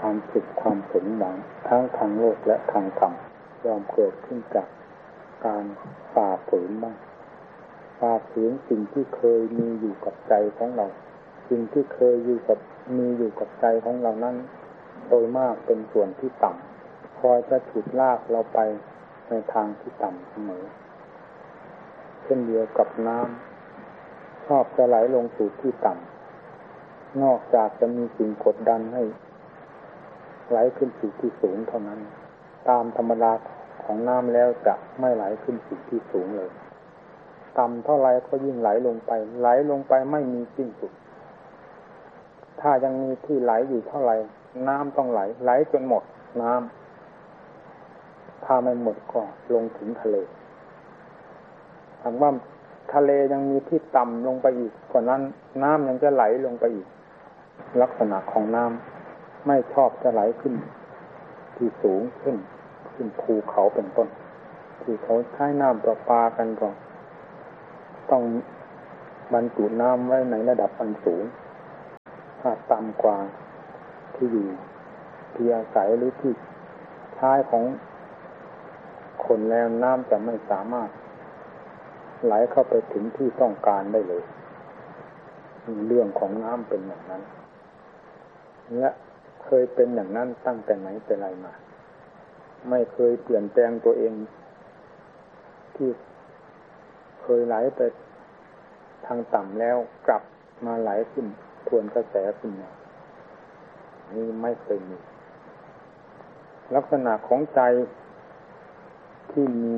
ความสุขความสมหวังทั้งทางโลกและทางธรรมย่อมเกิดขึ้นจากการฝ่าฝืนบ้างฝ่าฝืนสิ่งที่เคยมีอยู่กับใจของเราสิ่งที่เคยมีอยู่กับใจของเรานั้นโดยมากเป็นส่วนที่ต่ำคอยจะฉุดลากเราไปในทางที่ต่ำเสมอเช่นเดียวกับน้ำชอบจะไหลลงสู่ที่ต่ำนอกจากจะมีสิ่งกดดันให้ไหลขึ้นสู่ที่สูงเท่านั้นตามธรรมดาของน้ำแล้วจะไม่ไหลขึ้นสู่ที่สูงเลยต่ำเท่าไรก็ยิ่งไหลลงไปไม่มีสิ้นสุดถ้ายังมีที่ไหลอยู่เท่าไรน้ำต้องไหลจนหมดน้ำถ้าไม่หมดก็ลงถึงทะเลหากว่าทะเลยังมีที่ต่ำลงไปอีกกว่านั้นน้ำยังจะไหลลงไปอีกลักษณะของน้ำไม่ชอบจะไหลขึ้นที่สูงขึ้นภูเขาเป็นต้นที่เขาใช้น้ำประปากันก็ต้องบรรจุน้ำไว้ในระดับอันสูงถ้าต่ำกว่าที่อยู่ที่อาศัยหรือที่ใช้ของคนแล้วน้ำจะไม่สามารถไหลเข้าไปถึงที่ต้องการได้เลยเรื่องของน้ำเป็นอย่างนั้นและเคยเป็นอย่างนั้นตั้งแต่ไหนแต่ไรมาไม่เคยเปลี่ยนแปลงตัวเองที่เคยไหลไปทางต่ำแล้วกลับมาไหลขึ้นทวนกระแสขึ้นมานี่ไม่เคยมีลักษณะของใจที่มี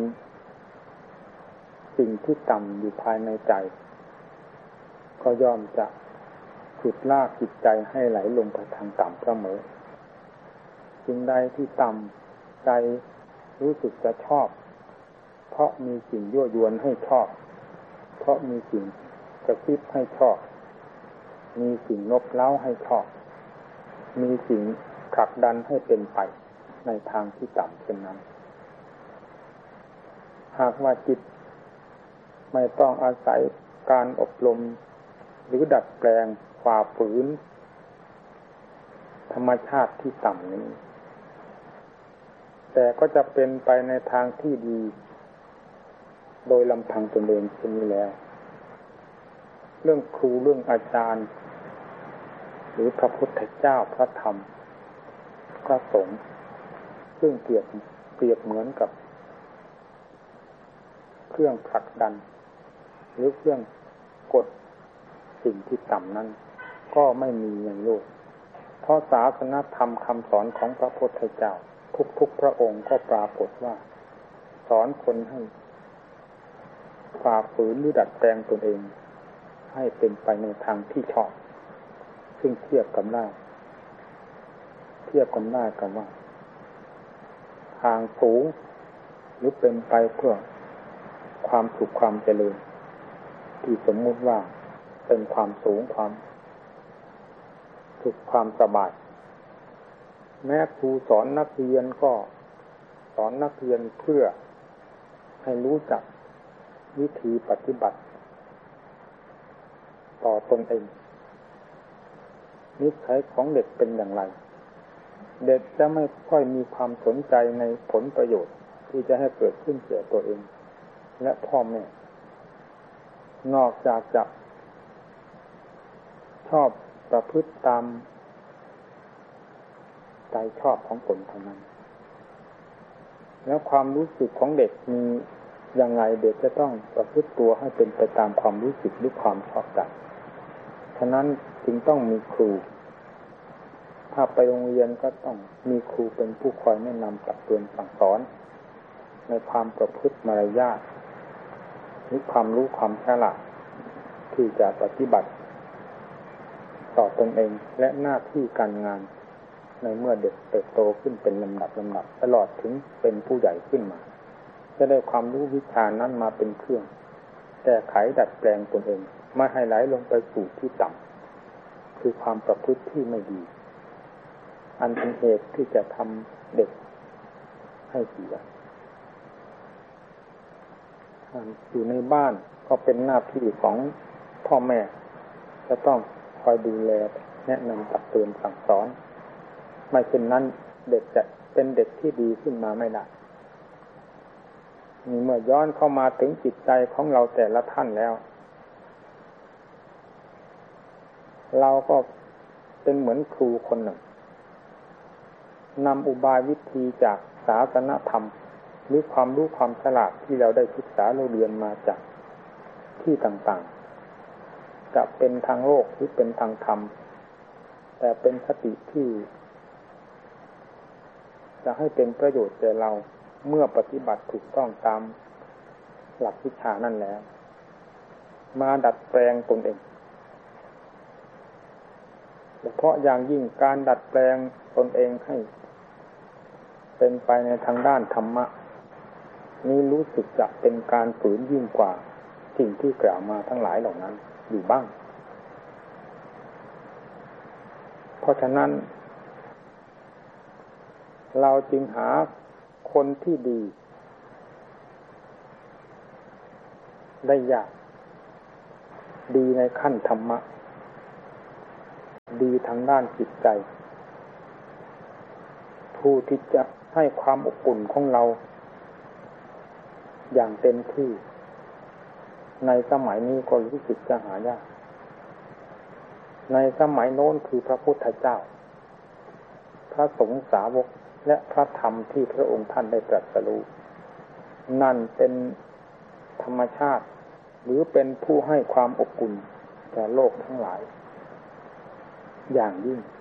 สิ่งที่ต่ำอยู่ภายในใจก็ย่อมจะฉุดลากจิตใจให้ไหลลงไปทางต่ำเสมอสิ่งใดที่ต่ำใจรู้สึกจะชอบเพราะมีสิ่งยั่วยวนให้ชอบเพราะมีสิ่งกระซิบให้ชอบมีสิ่งนบเล้าให้ชอบมีสิ่งผลักดันให้เป็นไปในทางที่ต่ำเช่นนั้นหากว่าจิตไม่ต้องอาศัยการอบรมหรือดัดแปลงฝ่าฝืนธรรมชาติที่ต่ำนี้แต่ก็จะเป็นไปในทางที่ดีโดยลำพังตนเองเช่นนี้แล้วเรื่องครูเรื่องอาจารย์หรือพระพุทธเจ้าพระธรรมพระสงฆ์ซึ่งเปรียบเหมือนกับเครื่องผลักดันหรือเครื่องกดสิ่งที่ต่ำนั้นก็ไม่มีในโลกเพราะศาสนธรรมคำสอนของพระพุทธเจ้าทุกพระองค์ก็ปรากฏว่าสอนคนให้ฝ่าฝืนหรือดัดแปลงตนเองให้เป็นไปในทางที่ชอบซึ่งเทียบกันได้กับว่าทางสูงหรือเป็นไปเพื่อความสุขความเจริญที่สมมุติว่าเป็นความสูงความสุขความสบายแม้ครูสอนนักเรียนก็สอนนักเรียนเพื่อให้รู้จักวิธีปฏิบัติต่อตนเองนิสัยของเด็กเป็นอย่างไรเด็กจะไม่ค่อยมีความสนใจในผลประโยชน์ที่จะให้เกิดขึ้นแก่ตัวเองและพ่อแม่นอกจากจะชอบประพฤติตามใจชอบของตนเท่านั้นแล้วความรู้สึกของเด็กมียังไงเด็กจะต้องประพฤติตัวให้เป็นไปตามความรู้สึกหรือความชอบใจฉะนั้นจึงต้องมีครูถ้าไปโรงเรียนก็ต้องมีครูเป็นผู้คอยแนะนำตักเตือนสั่งสอนในความประพฤติมารยาทหรือความรู้ความฉลาดที่จะปฏิบัติต่อตนเองและหน้าที่การงานในเมื่อเด็กเติบโตขึ้นเป็นลำดับตลอดถึงเป็นผู้ใหญ่ขึ้นมาจะได้ความรู้วิชานั้นมาเป็นเครื่องแก้ไขดัดแปลงตนเองไม่ให้ไหลลงไปสู่ที่ต่ำคือความประพฤติที่ไม่ดีอันเป็นเหตุที่จะทำเด็กให้เสียอยู่ในบ้านก็เป็นหน้าที่ของพ่อแม่จะต้องคอยดูแลแนะนำตักเตือนสั่งสอนไม่เช่นนั้นเด็กจะเป็นเด็กที่ดีขึ้นมาไม่ได้เมื่อย้อนเข้ามาถึงจิตใจของเราแต่ละท่านแล้วเราก็เป็นเหมือนครูคนหนึ่งนำอุบายวิธีจากศาสนธรรมหรือความรู้ความฉลาดที่เราได้ศึกษาเราเรียนมาจากที่ต่างๆจะเป็นทางโลกหรือเป็นทางธรรมแต่เป็นคติที่จะให้เป็นประโยชน์แก่เราเมื่อปฏิบัติถูกต้องตามหลักวิชานั่นแล้วมาดัดแปลงตนเองเฉพาะอย่างยิ่งการดัดแปลงตนเองให้เป็นไปในทางด้านธรรมะนี้รู้สึกจะเป็นการฝืนยิ่งกว่าสิ่งที่กล่าวมาทั้งหลายเหล่านั้นอยู่บ้างเพราะฉะนั้นเราจึงหาคนที่ดีได้ยากดีในขั้นธรรมะดีทางด้านจิตใจผู้ที่จะให้ความอบอุ่นของเราอย่างเต็มที่ในสมัยนี้ก็รู้สึกจะหายากในสมัยโน้นคือพระพุทธเจ้าพระสงฆ์สาวกและพระธรรมที่พระองค์ท่านได้ตรัสรู้นั่นเป็นธรรมชาติหรือเป็นผู้ให้ความอบอุ่นแก่โลกทั้งหลายอย่างยิ่ง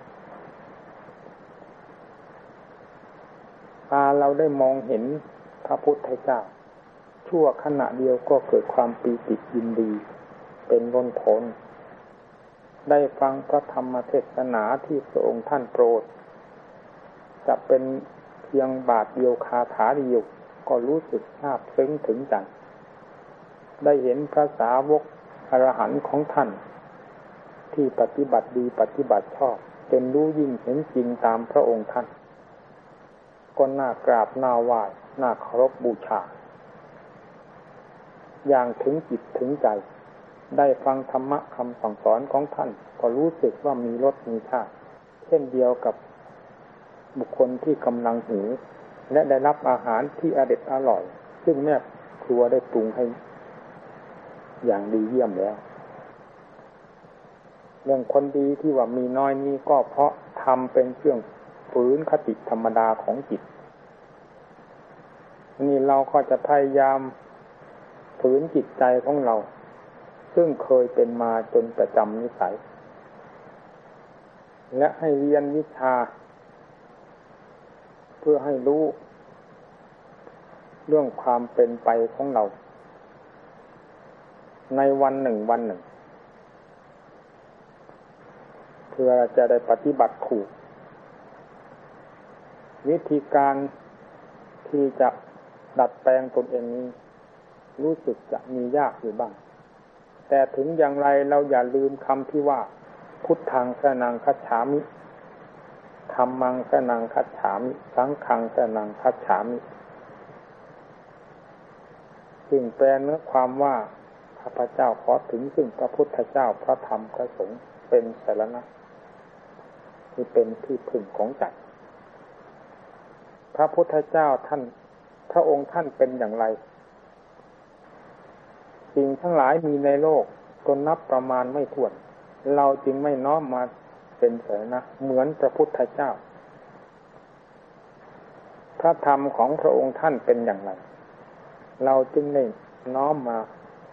เราได้มองเห็นพระพุทธเจ้าชั่วขณะเดียวก็เกิดความปีติยินดีเป็นล้นพ้นได้ฟังพระธรรมเทศนาที่พระองค์ท่านโปรดจะเป็นเพียงบาทเดียวคาถาเดียวก็รู้สึกซาบซึ้งถึงใจได้เห็นพระสาวกอรหันต์ของท่านที่ปฏิบัติดีปฏิบัติชอบเป็นรู้ยิ่งเห็นจริงตามพระองค์ท่านก็น่ากราบน่าไหว้น่าเคารพบูชาอย่างถึงจิตถึงใจได้ฟังธรรมะคำสั่งสอนของท่านก็รู้สึกว่ามีรสมีชาติเช่นเดียวกับบุคคลที่กำลังหิวและได้รับอาหารที่อร่อยซึ่งแม่ครัวได้ปรุงให้อย่างดีเยี่ยมแล้วเรื่องคนดีที่ว่ามีน้อยนี้ก็เพราะทำเป็นเครื่องฝืนคติธรรมดาของจิตนี่เราก็จะพยายามฝืนจิตใจของเราซึ่งเคยเป็นมาจนประจำนิสัยและให้เรียนวิชาเพื่อให้รู้เรื่องความเป็นไปของเราในวันหนึ่งวันหนึ่งเพื่อจะได้ปฏิบัติถูกวิธีการที่จะดัดแปลงตนเองนี้รู้สึกจะมียากอยู่บ้างแต่ถึงอย่างไรเราอย่าลืมคำที่ว่าพุทธังสรณังคัจฉามิธัมมังสรณังคัจฉามิสังฆังสรณังคัจฉามิซึ่งแปลเนื้อความว่าข้าพเจ้าขอถึงซึ่งพระพุทธเจ้าพระธรรมพระสงฆ์เป็นสรณะที่เป็นที่พึ่งของใจพระพุทธเจ้าท่านพระองค์ท่านเป็นอย่างไรสิ่งทั้งหลายมีในโลกก็นับประมาณไม่ถ้วนเราจึงไม่น้อมมาเป็นสรณะเหมือนพระพุทธเจ้าพระธรรมของพระองค์ท่านเป็นอย่างไรเราจึงได้น้อมมา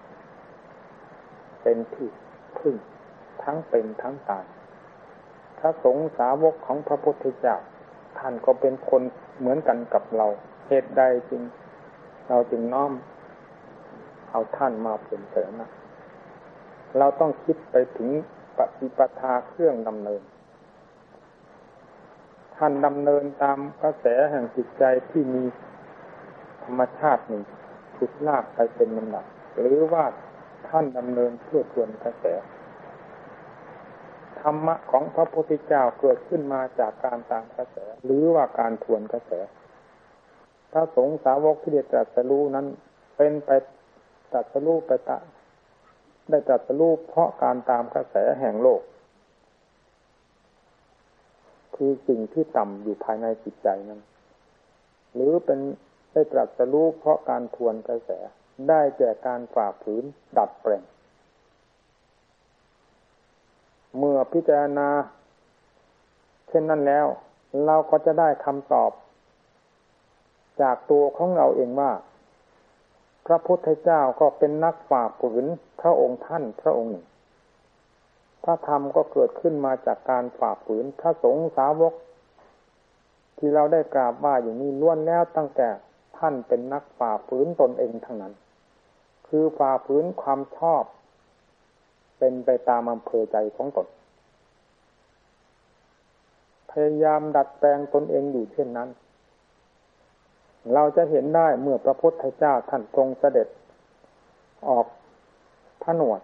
เป็นที่พึ่งทั้งเป็นทั้งตายพระสงฆ์สาวกของพระพุทธเจ้าท่านก็เป็นคนเหมือนกันกับเราเหตุใดจึงเราจึงน้อมเอาท่านมาเป็นสรณะเราต้องคิดไปถึงปฏิปทาเครื่องดำเนินท่านดำเนินตามกระแสแห่งจิตใจที่มีธรรมชาติหนึ่งฉุดลากไปเป็นลำดับหรือว่าท่านดำเนินเพื่อทวนกระแสธรรมะของพระพุทธเจ้าเกิดขึ้นมาจากการตามกระแสหรือว่าการทวนกระแสพระสงฆ์สาวกที่ได้ตรัสรู้นั้นเป็นไปตรัสรู้ไปได้ตรัสรู้เพราะการตามกระแสแห่งโลกคือสิ่งที่ต่ำอยู่ภายในจิตใจนั้นหรือเป็นได้ตรัสรู้เพราะการทวนกระแสได้แก่การฝ่าฝืนดัดแปลงเมื่อพิจารณาเช่นนั้นแล้วเราก็จะได้คำตอบจากตัวของเราเองว่าพระพุทธเจ้าก็เป็นนักฝ่าฝืนพระองค์ท่านพระองค์หนึ่งพระธรรมก็เกิดขึ้นมาจากการฝ่าฝืนพระสงฆ์สาวกที่เราได้กราบไหว้อย่างนี้ล้วนแล้วตั้งแต่ท่านเป็นนักฝ่าฝืนตนเองทั้งนั้นคือฝ่าฝืนความชอบเป็นไปตามอำเภอใจของตนพยายามดัดแปลงตนเองอยู่เช่นนั้นเราจะเห็นได้เมื่อพระพุทธเจ้าท่านทรงเสด็จออกผนวด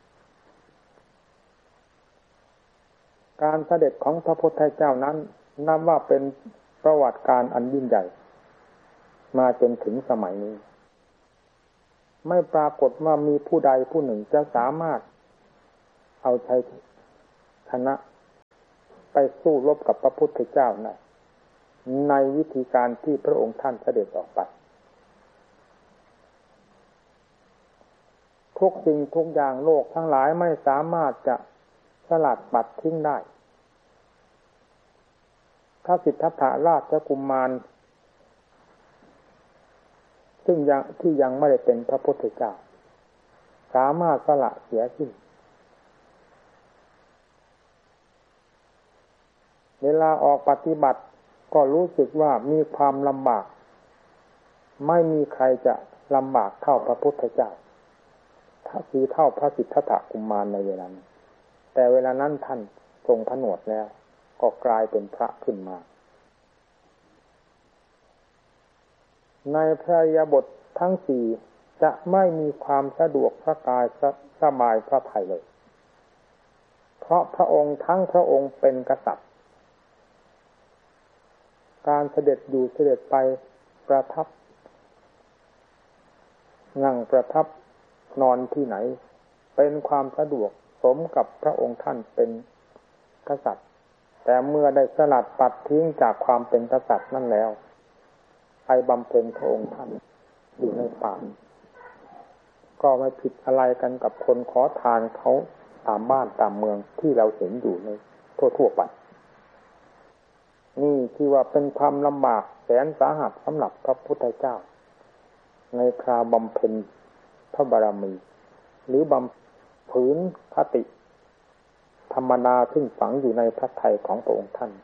การเสด็จของพระพุทธเจ้านั้นนับว่าเป็นประวัติการอันยิ่งใหญ่มาจนถึงสมัยนี้ไม่ปรากฏว่ามีผู้ใดผู้หนึ่งจะสามารถเอาชัยชนะไปสู้รบกับพระพุทธเจ้าได้ในวิธีการที่พระองค์ท่านเสด็จออกไปทุกสิ่งทุกอย่างโลกทั้งหลายไม่สามารถจะสลัดปัดทิ้งได้พระสิทธัตถราชกุมารซึ่งยังไม่ได้เป็นพระพุทธเจ้าสามารถสละเสียสิ้นเวลาออกปฏิบัติก็รู้สึกว่ามีความลำบากไม่มีใครจะลำบากเท่าพระพุทธเจ้าคือเท่าพระสิทธัตถกุมารในเวลานั้นแต่เวลานั้นท่านทรงผนวดแล้วก็กลายเป็นพระขึ้นมาในพระอิริยาบถทั้งสี่จะไม่มีความสะดวกพระกายสบายพระทัยเลยเพราะพระองค์ทั้งพระองค์เป็นกษัตริย์การเสด็จอยู่เสด็จไปประทับนั่งประทับนอนที่ไหนเป็นความสะดวกสมกับพระองค์ท่านเป็นกษัตริย์แต่เมื่อได้สลัดปัดทิ้งจากความเป็นกษัตริย์นั่นแล้วไปบำเพ็ญพระองค์ท่านอยู่ในป่าก็ไม่ผิดอะไรกันกับคนขอทานเขาตามบ้านตามเมืองที่เราเห็นอยู่ในทั่วไปนี่ที่ว่าเป็นความลำบากแสนสาหัสสำหรับพระพุทธเจ้าในคราบำเพ็ญพระบารมีหรือบำฝืนคติธรรมดาซึ่งฝังอยู่ในพระทัยของพระองค์ท่าน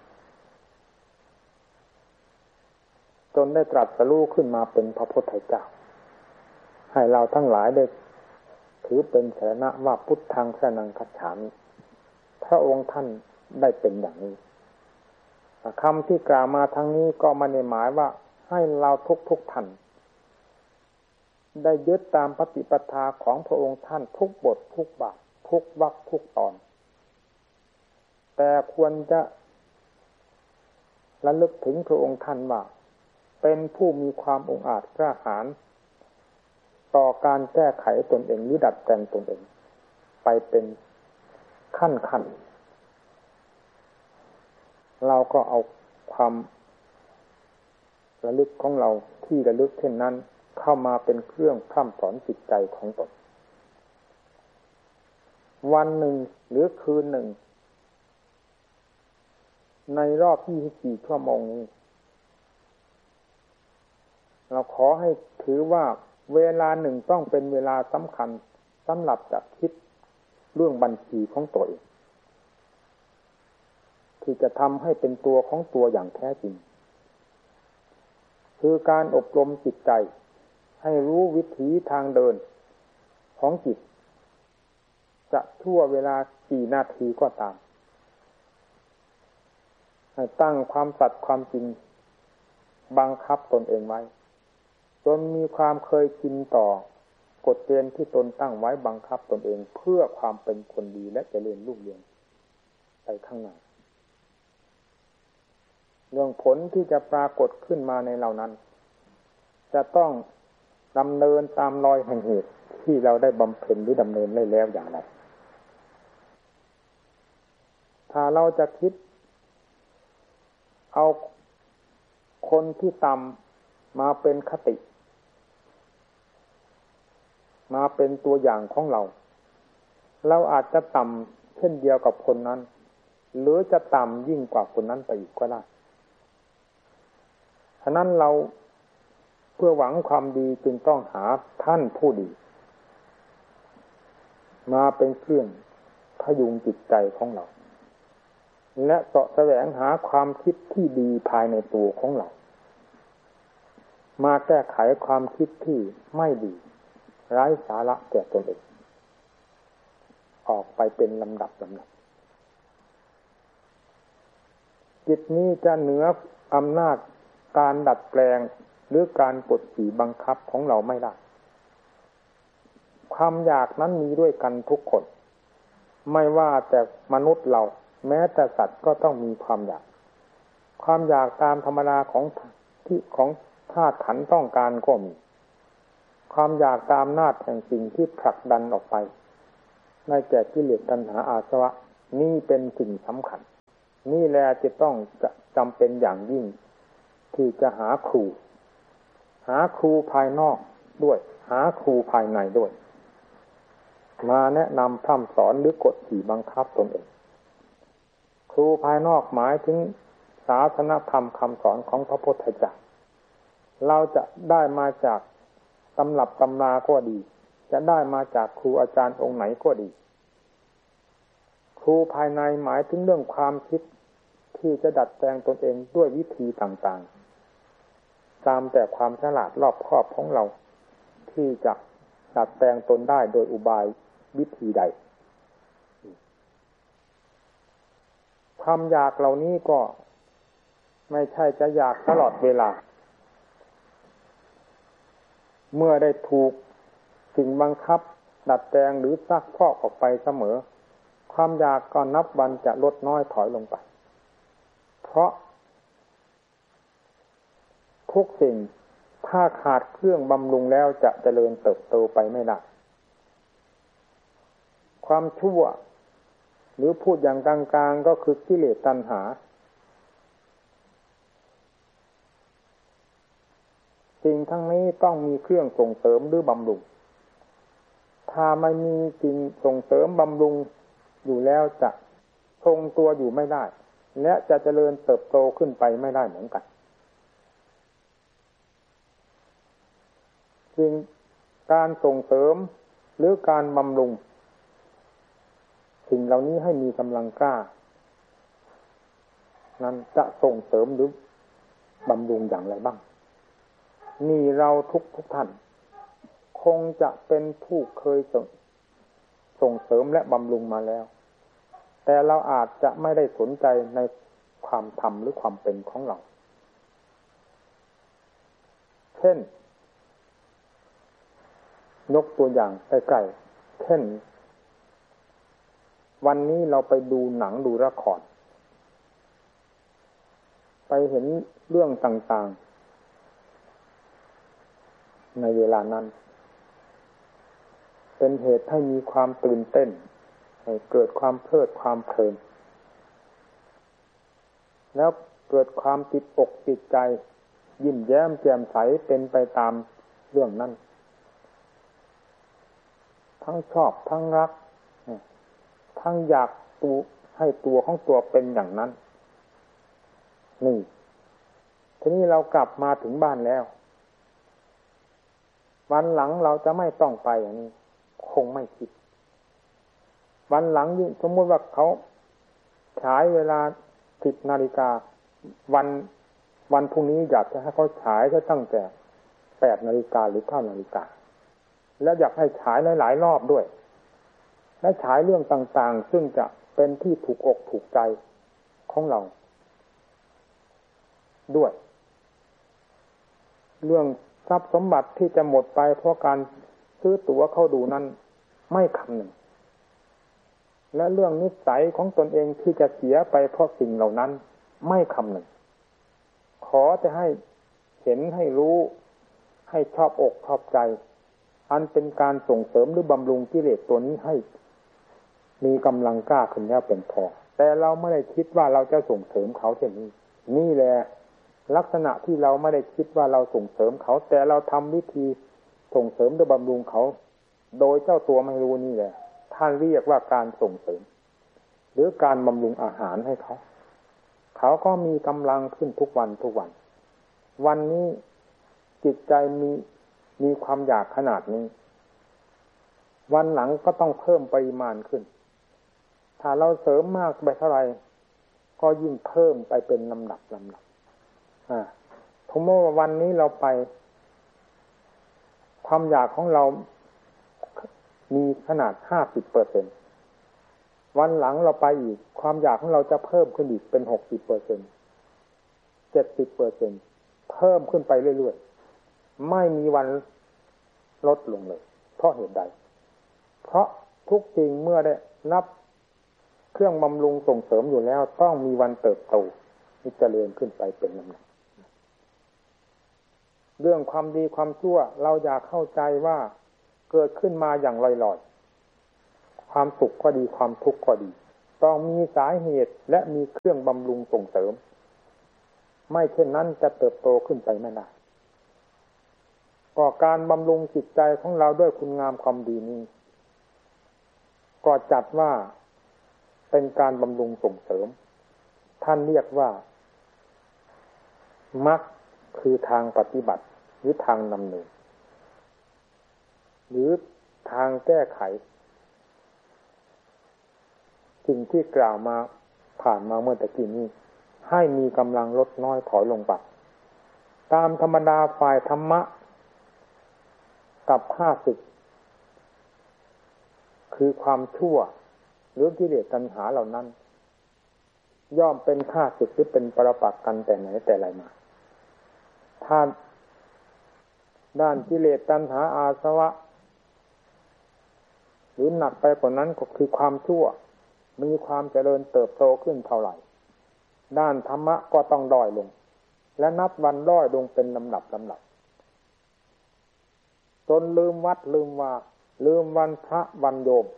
จนได้ตรัสรู้ขึ้นมาเป็นพระพุทธเจ้าให้เราทั้งหลายได้ถือเป็นสรณะว่าพุทธังสรณังคัจฉามิพระองค์ท่านได้เป็นอย่างนี้คำที่กล่าวมาทั้งนี้ก็ไม่ได้หมายว่าให้เราทุกท่านได้ยึดตามปฏิปทาของพระองค์ท่านทุกบททุกบาททุกวรรคทุกตอนแต่ควรจะระลึกถึงพระองค์ท่านว่าเป็นผู้มีความองอาจกล้าหาญต่อการแก้ไขตนเองหรือดัดแปลงตนเองไปเป็นขั้นเราก็เอาความระลึกของเราที่ระลึกเช่นนั้นเข้ามาเป็นเครื่องพร่ำสอนจิตใจของตนวันหนึ่งหรือคืนหนึ่งในรอบ24 ชั่วโมงนี้เราขอให้ถือว่าเวลาหนึ่งต้องเป็นเวลาสำคัญสำหรับจะคิดเรื่องบัญชีของตัวเองที่จะทำให้เป็นตัวของตัวอย่างแท้จริงคือการอบรมจิตใจให้รู้วิถีทางเดินของจิตจะชั่วเวลากี่นาทีก็ตามให้ตั้งความสัตย์ความจริงบังคับตนเองไว้จนมีความเคยชินต่อกฎเกณฑ์ที่ตนตั้งไว้บังคับตนเองเพื่อความเป็นคนดีและเจริญรุ่งเรืองไปข้างหน้าเรื่องผลที่จะปรากฏขึ้นมาในเรานั้นจะต้องดำเนินตามรอยแห่งเหตุที่เราได้บำเพ็ญหรือดำเนินได้แล้วอย่างไรถ้าเราจะคิดเอาคนที่ต่ำมาเป็นคติมาเป็นตัวอย่างของเราเราอาจจะต่ำเช่นเดียวกับคนนั้นหรือจะต่ำยิ่งกว่าคนนั้นไปอีกก็ได้ฉะนั้นเราเพื่อหวังความดีจึงต้องหาท่านผู้ดีมาเป็นเครื่องพยุงจิตใจของเราและเสาะแสวงหาความคิดที่ดีภายในตัวของเรามาแก้ไขความคิดที่ไม่ดีไร้สาระแก่ตนเองออกไปเป็นลำดับจิตนี้จะเหนืออำนาจการดัดแปลงหรือการกดขี่บังคับของเราไม่ได้ความอยากนั้นมีด้วยกันทุกคนไม่ว่าแต่มนุษย์เราแม้แต่สัตว์ก็ต้องมีความอยากตามธรรมดาของธาตุขันธ์ต้องการก็มีความอยากตามอำนาจแห่งสิ่งที่ผลักดันออกไปในแก่กิเลสตัณหาอาสวะนี่เป็นสิ่งสำคัญนี่แหละจะต้องจำเป็นอย่างยิ่งที่จะหาครูภายนอกด้วยหาครูภายในด้วยมาแนะนำพร่ำสอนหรือกดขี่บังคับตนเองครูภายนอกหมายถึงศาสนธรรมคำสอนของพระพุทธเจ้าเราจะได้มาจากตำรับตำราก็ดีจะได้มาจากครูอาจารย์องค์ไหนก็ดีครูภายในหมายถึงเรื่องความคิดที่จะดัดแปลงตนเองด้วยวิธีต่างๆตามแต่ความฉลาดรอบคอบของเราที่จะดัดแปลงตนได้โดยอุบายวิธีใดความอยากเหล่านี้ก็ไม่ใช่จะอยากตลอดเวลาเมื่อได้ถูกสิ่งบังคับดัดแปลงหรือซักพอกออกไปเสมอความอยากก็นับวันจะลดน้อยถอยลงไปเพราะทุกสิ่งถ้าขาดเครื่องบำรุงแล้วจะเจริญเติบโตไปไม่ได้ความชั่วหรือพูดอย่างกลางๆก็คือกิเลสตัณหาสิ่งทั้งนี้ต้องมีเครื่องส่งเสริมหรือบำรุงถ้าไม่มีสิ่งส่งเสริมบำรุงอยู่แล้วจะทรงตัวอยู่ไม่ได้และจะเจริญเติบโตขึ้นไปไม่ได้เหมือนกันสิ่งการส่งเสริมหรือการบำรุงสิ่งเหล่านี้ให้มีกำลังกล้านั้นจะส่งเสริมหรือบำรุงอย่างไรบ้างนี่เราทุกท่านคงจะเป็นผู้เคยส่งเสริมและบำรุงมาแล้วแต่เราอาจจะไม่ได้สนใจในความทำหรือความเป็นของเราเช่นยกตัวอย่างใกล้ๆเช่นวันนี้เราไปดูหนังดูละครไปเห็นเรื่องต่างๆในเวลานั้นเป็นเหตุให้มีความตื่นเต้นให้เกิดความเพลิดความเพลินแล้วเกิดความติดอกติดใจยิ้มแย้มแจ่มใสเป็นไปตามเรื่องนั้นทั้งชอบทั้งรักทั้งอยากให้ตัวของตัวเป็นอย่างนั้นนี่ทีนี้เรากลับมาถึงบ้านแล้ววันหลังเราจะไม่ต้องไปอย่างนี้คงไม่คิดวันหลังยิ่งสมมติว่าเขาฉายเวลา10 นาฬิกาวันพรุ่งนี้อยากจะให้เขาฉายก็ตั้งแต่8 นาฬิกาหรือ9 นาฬิกาแล้วอยากให้ฉายหลายๆรอบด้วยและฉายเรื่องต่างๆซึ่งจะเป็นที่ถูกอกถูกใจของเราด้วยเรื่องทรัพย์สมบัติที่จะหมดไปเพราะการซื้อตั๋วเข้าดูนั้นไม่คำนึงและเรื่องนิสัยของตนเองที่จะเสียไปเพราะสิ่งเหล่านั้นไม่คำนึงขอจะให้เห็นให้รู้ให้ชอบอกชอบใจอันเป็นการส่งเสริมหรือบำรุงกิเลสตัวนี้ให้มีกำลังกล้าขึ้นแล้วเป็นพอแต่เราไม่ได้คิดว่าเราจะส่งเสริมเขาเช่นนี้นี่แหละลักษณะที่เราไม่ได้คิดว่าเราส่งเสริมเขาแต่เราทำวิธีส่งเสริมหรือบำรุงเขาโดยเจ้าตัวไม่รู้นี่แหละท่านเรียกว่าการส่งเสริมหรือการบำรุงอาหารให้เขาเขาก็มีกำลังขึ้นทุกวันทุกวันวันนี้จิตใจมีความอยากขนาดนี้วันหลังก็ต้องเพิ่มปริมาณขึ้นถ้าเราเสริมมากไปเท่าไหร่ก็ยิ่งเพิ่มไปเป็นลำดับสมมติว่าวันนี้เราไปความอยากของเรามีขนาด 50% วันหลังเราไปอีกความอยากของเราจะเพิ่มขึ้นอีกเป็น 60% 70% เพิ่มขึ้นไปเรื่อยๆไม่มีวันลดลงเลยเพราะเหตุใดเพราะทุกสิ่งเมื่อได้รับเครื่องบำรุงส่งเสริมอยู่แล้วต้องมีวันเติบโตที่เจริญขึ้นไปเป็นลำดับเรื่องความดีความชั่วเราอยากเข้าใจว่าเกิดขึ้นมาอย่างลอยๆความสุขก็ดีความทุกข์ก็ดีต้องมีสาเหตุและมีเครื่องบำรุงส่งเสริมไม่เช่นนั้นจะเติบโตขึ้นไปไม่ได้ก็การบำรุงจิตใจของเราด้วยคุณงามความดีนี้ก็จัดว่าเป็นการบำรุงส่งเสริมท่านเรียกว่ามรรคคือทางปฏิบัติหรือทางนำเนินหรือทางแก้ไขสิ่งที่กล่าวมาผ่านมาเมื่อตะกี้นี้ให้มีกำลังลดน้อยถอยลงไปตามธรรมดาฝ่ายธรรมะกับข้าศึกคือความชั่วหรือกิเลสตัณหาเหล่านั้นย่อมเป็นข้าศึกหรือเป็นปรปักษ์กันแต่ไหนแต่ไรมาถ้าด้านกิเลสตัณหาอาสวะหรือหนักไปกว่านั้นก็คือความชั่วมีความเจริญเติบโตขึ้นเท่าไหร่ด้านธรรมะก็ต้องด้อยลงและนับวันด้อยลงเป็นลำดับจนลืมวัดลืมว่าลืมวันพระวันโยม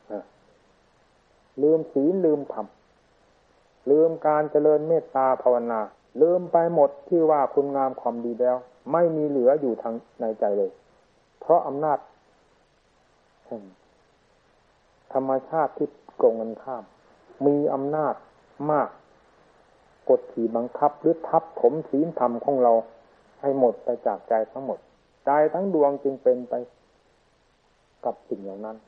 ลืมศีลลืมธรรมลืมการเจริญเมตตาภาวนาลืมไปหมดที่ว่าคุณงามความดีแล้วไม่มีเหลืออยู่ทางในใจเลยเพราะอำนาจแห่งธรรมชาติที่ตรงกันข้ามมีอำนาจมากกดขี่บังคับหรือทับถมศีลธรรมของเราให้หมดไปจากใจทั้งหมดใจทั้งดวงจึงเป็นไปกับสิ่งเหล่านั้น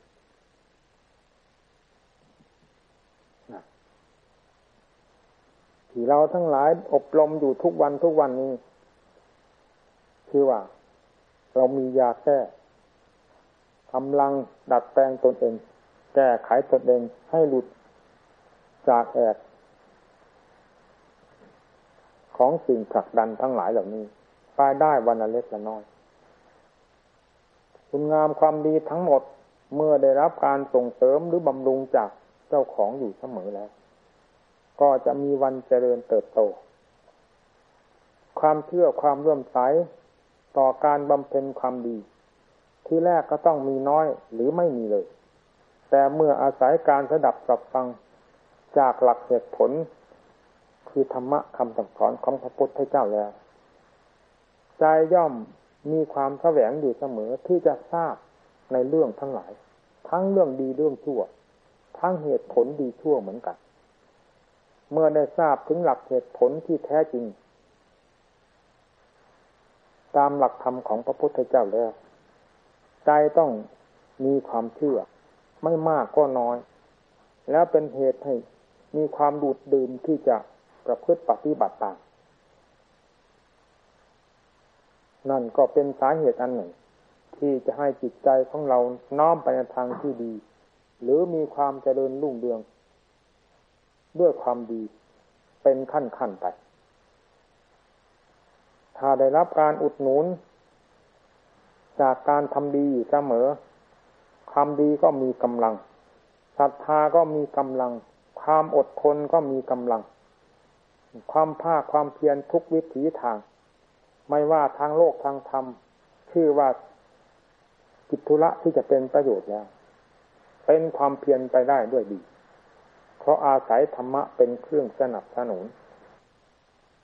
ที่เราทั้งหลายอบรมอยู่ทุกวันนี้คือว่าเรามียาแก้กำลังดัดแปลงตนเองแก้ไขตนเองให้หลุดจากแอกของสิ่งผลักดันทั้งหลายเหล่านี้ไปได้วันละเล็กละน้อยคุณงามความดีทั้งหมดเมื่อได้รับการส่งเสริมหรือบำรุงจากเจ้าของอยู่เสมอแล้วก็จะมีวันเจริญเติบโตความเชื่อความเลื่อมใสต่อการบำเพ็ญความดีที่แรกก็ต้องมีน้อยหรือไม่มีเลยแต่เมื่ออาศัยการสดับสับฟังจากหลักเหตุผลคือธรรมะคำสั่งสอนของพระพุทธเจ้าแล้วใจย่อมมีความแสวงอยู่เสมอที่จะทราบในเรื่องทั้งหลายทั้งเรื่องดีเรื่องชั่วทั้งเหตุผลดีชั่วเหมือนกันเมื่อได้ทราบถึงหลักเหตุผลที่แท้จริงตามหลักธรรมของพระพุทธเจ้าแล้วใจต้องมีความเชื่อไม่มากก็น้อยแล้วเป็นเหตุให้มีความดูดดื่มที่จะประพฤติปฏิบัติตามนั่นก็เป็นสาเหตุอันหนึ่งที่จะให้จิตใจของเราน้อมไปในทางที่ดีหรือมีความเจริญรุ่งเรืองด้วยความดีเป็นขั้นไปถ้าได้รับการอุดหนุนจากการทำดีอยู่เสมอความดีก็มีกำลังศรัทธาก็มีกำลังความอดทนก็มีกำลังความภาคความเพียรทุกวิถีทางไม่ว่าทางโลกทางธรรมชื่อว่ากิจธุระที่จะเป็นประโยชน์แล้วเป็นความเพียรไปได้ด้วยดีเพราะอาศัยธรรมะเป็นเครื่องสนับสนุน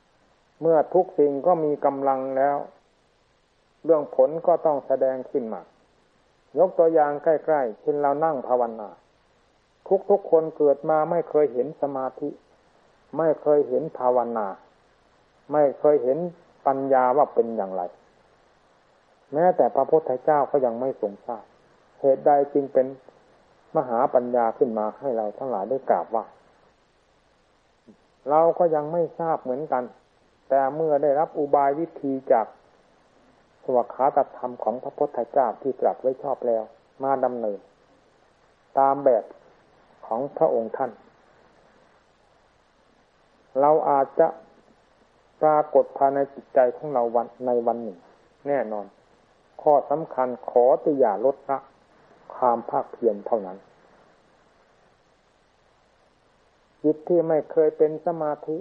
เมื่อทุกสิ่งก็มีกำลังแล้วเรื่องผลก็ต้องแสดงขึ้นมายกตัวอย่างใกล้ๆเช่นเรานั่งภาวนาทุกคนเกิดมาไม่เคยเห็นสมาธิไม่เคยเห็นภาวนาไม่เคยเห็นปัญญาว่าเป็นอย่างไรแม้แต่พระพุทธเจ้าก็ยังไม่ทรงทราบเหตุใดจึงเป็นมหาปัญญาขึ้นมาให้เราทั้งหลายได้กราบไหว้เราก็ยังไม่ทราบเหมือนกันแต่เมื่อได้รับอุบายวิธีจากสวขาตธรรมของพระพุทธเจ้าที่ตรัสไว้ชอบแล้วมาดำเนินตามแบบของพระองค์ท่านเราอาจจะปรากฏภายในจิตใจของเราในวันหนึ่งแน่นอนข้อสำคัญขอแต่อย่าลดละความภาคเพียรเท่านั้นจิตที่ไม่เคยเป็นสมาธิ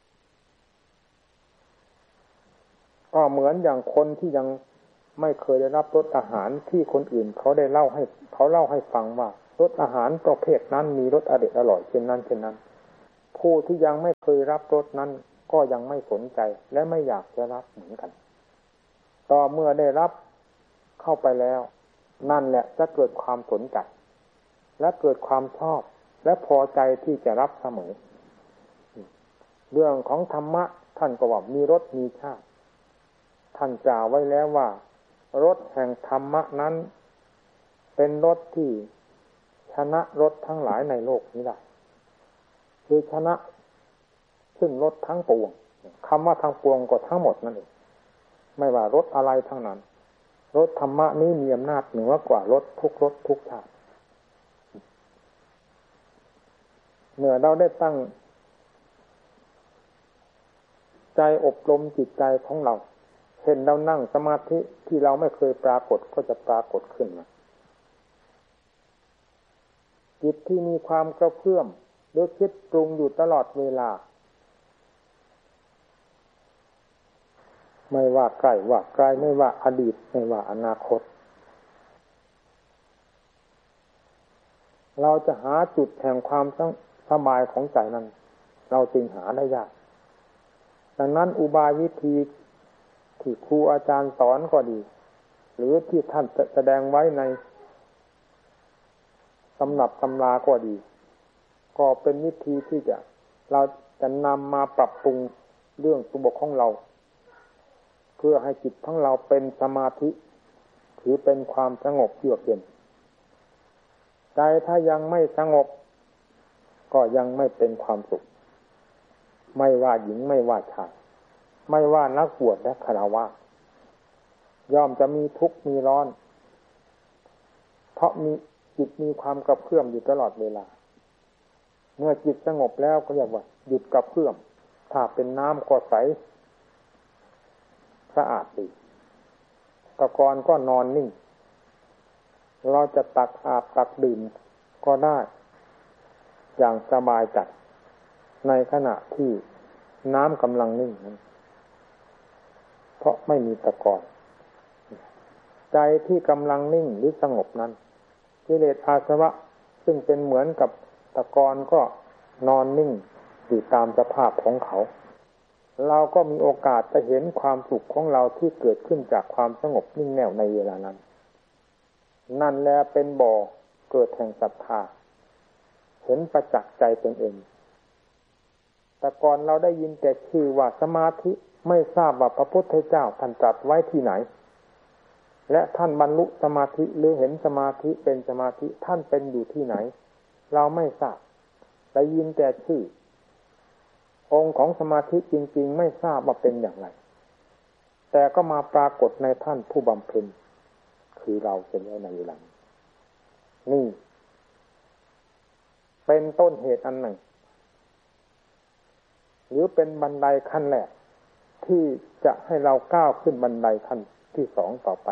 ก็เหมือนอย่างคนที่ยังไม่เคยได้รับรสอาหารที่คนอื่นเขาเล่าให้ฟังว่ารสอาหารประเภทนั้นมีรสอร่อยเช่นนั้นผู้ที่ยังไม่เคยรับรสนั้นก็ยังไม่สนใจและไม่อยากจะรับเหมือนกันต่อเมื่อได้รับเข้าไปแล้วนั่นแหละจะเกิดความสนใจและเกิดความชอบและพอใจที่จะรับเสมอเรื่องของธรรมะท่านก็ว่ามีรสมีชาติท่านกล่าวไว้แล้วว่ารสแห่งธรรมะนั้นเป็นรสที่ชนะรสทั้งหลายในโลกนี้ได้คือชนะซึ่งรสทั้งปวงคำว่าทั้งปวงก็ทั้งหมดนั่นเองไม่ว่ารสอะไรทั้งนั้นรสธรรมะนี้มีอำนาจเหนือกว่ารสทุกชาติเมื่อเราได้ตั้งใจอบรมจิตใจของเราเห็นเรานั่งสมาธิที่เราไม่เคยปรากฏก็จะปรากฏขึ้นมาจิตที่มีความกระเพื่อมหรือคิดปรุงอยู่ตลอดเวลาไม่ว่าใกล้ว่าไกลไม่ว่าอดีตไม่ว่าอนาคตเราจะหาจุดแห่งความสบายของใจนั้นเราจึงหาได้ยากดังนั้นอุบายวิธีที่ครูอาจารย์สอนก็ดีหรือที่ท่านแสดงไว้ในตำรับตำราก็ดีก็เป็นวิธีที่เราจะนำมาปรับปรุงเรื่องตัวของเราเพื่อให้จิตของเราเป็นสมาธิถือเป็นความสงบเยือกเย็นใจถ้ายังไม่สงบก็ยังไม่เป็นความสุขไม่ว่าหญิงไม่ว่าชายไม่ว่านักบวชและฆราวาสย่อมจะมีทุกข์มีร้อนเพราะมีจิตมีความกระเพื่อมอยู่ตลอดเวลาเมื่อจิตสงบแล้วก็เรียกว่าหยุดกระเพื่อมถ้าเป็นน้ำก็ใสสะอาดดีตะกอนก็นอนนิ่งเราจะตักอาบตักดื่มก็ได้อย่างสบายใจในขณะที่น้ำกำลังนิ่งนั้นเพราะไม่มีตะกอนใจที่กำลังนิ่งหรือสงบนั้นกิเลสอาสวะซึ่งเป็นเหมือนกับตะกอนก็นอนนิ่งอยู่ตามสภาพของเขาเราก็มีโอกาสจะเห็นความสุขของเราที่เกิดขึ้นจากความสงบนิ่งแน่วในเวลานั้นนั่นแหละเป็นบ่อเกิดแห่งศรัทธาเห็นประจักษ์ใจตนเองแต่ก่อนเราได้ยินแต่ชื่อว่าสมาธิไม่ทราบว่าพระพุทธเจ้าท่านตรัสไว้ที่ไหนและท่านบรรลุสมาธิหรือเห็นสมาธิเป็นสมาธิท่านเป็นอยู่ที่ไหนเราไม่ทราบได้ยินแต่ชื่อองค์ของสมาธิจริงๆไม่ทราบว่าเป็นอย่างไรแต่ก็มาปรากฏในท่านผู้บำเพ็ญคือเราเป็นในเวลานี่เป็นต้นเหตุอันหนึ่งหรือเป็นบันไดขั้นแรกที่จะให้เราก้าวขึ้นบันไดขั้นที่สองต่อไป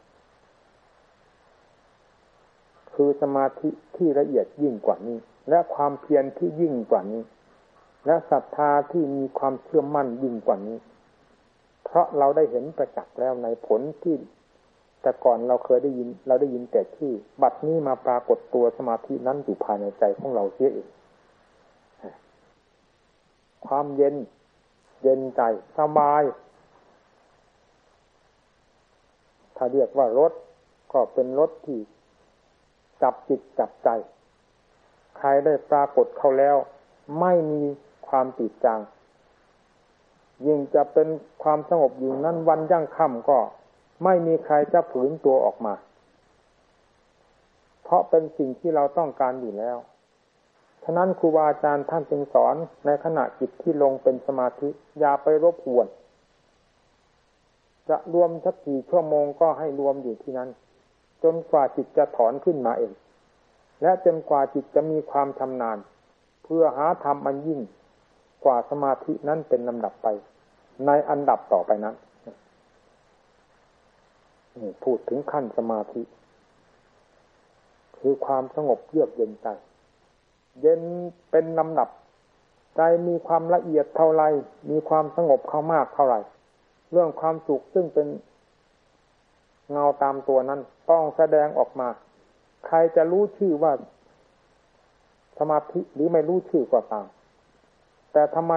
คือสมาธิที่ละเอียดยิ่งกว่านี้และความเพียรที่ยิ่งกว่านี้และศรัทธาที่มีความเชื่อมั่นยิ่งกว่านี้เพราะเราได้เห็นประจักษ์แล้วในผลที่แต่ก่อนเราได้ยินแต่ชื่อบัดนี้มาปรากฏตัวสมาธินั้นอยู่ภายในใจของเราเสียเองความเย็นเย็นใจสบายถ้าเรียกว่ารสก็เป็นรสที่จับจิตจับใจใครได้ปรากฏเข้าแล้วไม่มีความติดจางยิ่งจะเป็นความสงบอยู่นั้นวันยั่งค่ำก็ไม่มีใครจะฝืนตัวออกมาเพราะเป็นสิ่งที่เราต้องการอยู่แล้วฉะนั้นครูบาอาจารย์ท่านจึงสอนในขณะจิตที่ลงเป็นสมาธิอย่าไปรบกวนจะรวมสักกี่ชั่วโมงก็ให้รวมอยู่ที่นั้นจนกว่าจิตจะถอนขึ้นมาเองและจนกว่าจิตจะมีความชำนาญเพื่อหาธรรมอันยิ่งกว่าสมาธินั้นเป็นลำดับไปในอันดับต่อไปนั้นนี่พูดถึงขั้นสมาธิคือความสงบเยือกเย็นใจเย็นเป็นลำดับใจมีความละเอียดเท่าไรมีความสงบเข้ามากเท่าไรเรื่องความสุขซึ่งเป็นเงาตามตัวนั้นต้องแสดงออกมาใครจะรู้ชื่อว่าสมาธิหรือไม่รู้ชื่อก็ตามแต่ทำไม